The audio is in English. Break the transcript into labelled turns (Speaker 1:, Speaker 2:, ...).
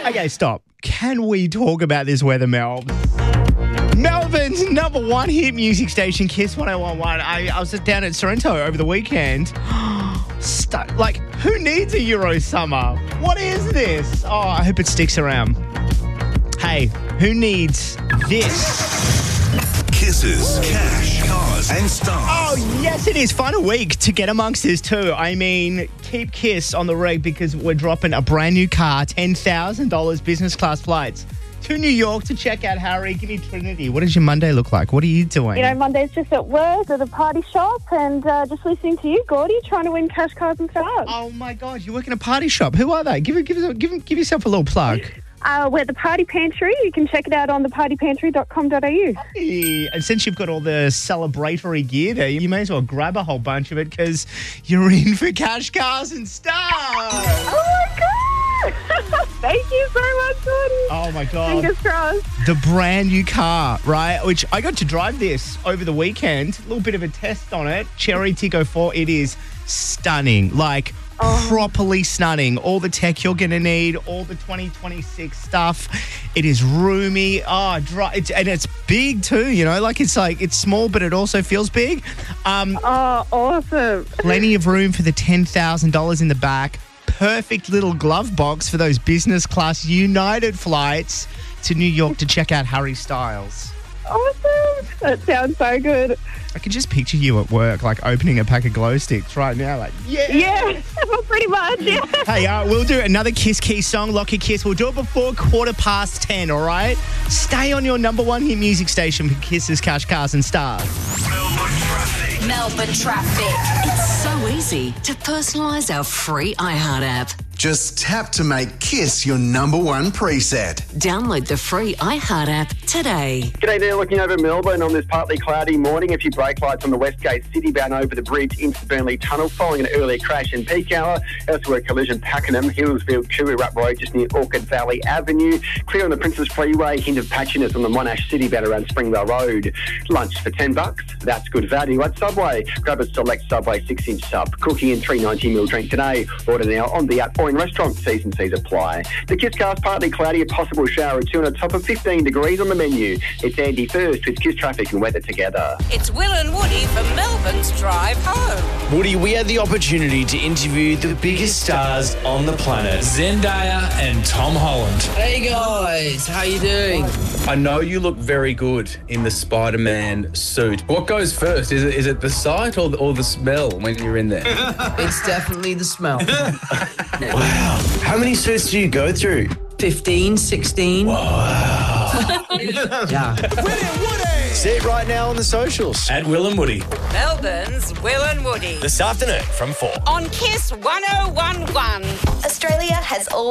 Speaker 1: Okay, stop. Can we talk about this weather, Mel? Melbourne's number one hit music station, Kiss 101.1. I was down at Sorrento over the weekend. Who needs a Euro summer? What is this? Oh, I hope it sticks around. Hey, who needs this?
Speaker 2: Kisses, cash, cars, and stars.
Speaker 1: Oh, yes, it is. Final week to get amongst this too. I mean, keep Kiss on the reg because we're dropping a brand new car, $10,000 business class flights to New York to check out Harry. Give me Trinity. What does your Monday look like? What are you doing?
Speaker 3: You know, Monday's just at work at a party shop and just listening to you, Gordy, trying to win cash, cars and stars.
Speaker 1: Oh, my God. You work in a party shop. Who are they? Give yourself a little plug.
Speaker 3: We're the Party Pantry. You can check it out on thepartypantry.com.au.
Speaker 1: Hey, and since you've got all the celebratory gear there, you may as well grab a whole bunch of it because you're in for cash, cars and stars.
Speaker 3: Oh, my God. Thank you so much, Gordy.
Speaker 1: Oh, my God.
Speaker 3: Fingers crossed.
Speaker 1: The brand new car, right? Which I got to drive this over the weekend. A little bit of a test on it. Cherry Tiggo 4. It is stunning. Properly stunning. All the tech you're going to need, all the 2026 stuff. It is roomy. And it's big too, you know? It's small, but it also feels big.
Speaker 3: Awesome.
Speaker 1: Plenty of room for the $10,000 in the back. Perfect little glove box for those business class United flights to New York to check out Harry Styles.
Speaker 3: Awesome. That sounds so good.
Speaker 1: I can just picture you at work, opening a pack of glow sticks right now.
Speaker 3: Yeah, well, pretty much, yeah.
Speaker 1: Hey, we'll do another Kiss Key song, Lock Your Kiss. We'll do it before 10:15, all right? Stay on your number one hit music station for Kisses, Cash, Cars and Stars.
Speaker 4: Melbourne Traffic. It's so easy to personalise our free iHeart app.
Speaker 2: Just tap to make Kiss your number one preset.
Speaker 4: Download the free iHeart app today.
Speaker 5: G'day there, looking over Melbourne on this partly cloudy morning. A few brake lights on the Westgate City bound over the bridge into the Burnley Tunnel following an earlier crash in peak hour. Elsewhere, collision Pakenham, Hillsville, Kooyarap Road just near Orchard Valley Avenue. Clear on the Princes Freeway, hint of patchiness on the Monash City bound around Springvale Road. Lunch for $10. That's good value at Subway. Grab a select Subway 6-inch sub. Cookie and 3.90ml drink today. Order now on the app or in restaurant. T's and C's apply. The Kiss Cast partly cloudy, a possible shower or two, and a top of 15 degrees on the menu. It's Andy first with Kiss traffic and weather together.
Speaker 6: It's Will and Woody for Melbourne's Drive Home.
Speaker 7: Woody, we had the opportunity to interview the biggest stars on the planet, Zendaya and Tom Holland.
Speaker 8: Hey guys, how you doing?
Speaker 7: I know you look very good in the Spider-Man suit. What goes first? Is it the sight or the smell when you're in there?
Speaker 8: It's definitely the smell.
Speaker 7: Wow. How many suits do you go through?
Speaker 8: 15, 16.
Speaker 7: Wow.
Speaker 8: Yeah.
Speaker 7: See it right now on the socials. At Will and Woody.
Speaker 6: Melbourne's Will and Woody.
Speaker 7: This afternoon from 4.
Speaker 6: On Kiss 101.1.
Speaker 9: Australia has all